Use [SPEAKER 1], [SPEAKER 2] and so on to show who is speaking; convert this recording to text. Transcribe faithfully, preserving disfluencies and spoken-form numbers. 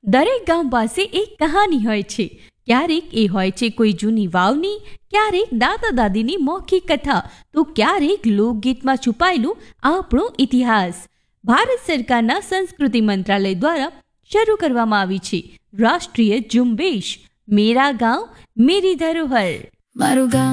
[SPEAKER 1] દરેક ગામ પાસે એક કહાની હોય છે. ક્યારેક એ હોય છે કોઈ જૂની વાવની, ક્યારેક દાદા દાદીની મૌખિક કથા, તો ક્યારેક લોકગીતમાં છુપાયેલું આપણો ઇતિહાસ. ભારત સરકારના સંસ્કૃતિ મંત્રાલય દ્વારા શરૂ કરવામાં આવી છે રાષ્ટ્રીય ઝુંબેશ મેરા ગાંવ મેરી ધરોહર.
[SPEAKER 2] મારું ગામ